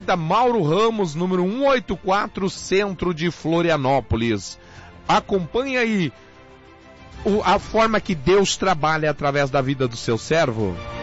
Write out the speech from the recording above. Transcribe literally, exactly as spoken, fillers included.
Avenida Mauro Ramos, número cento e oitenta e quatro, centro de Florianópolis. Acompanhe aí o, a forma que Deus trabalha através da vida do seu servo.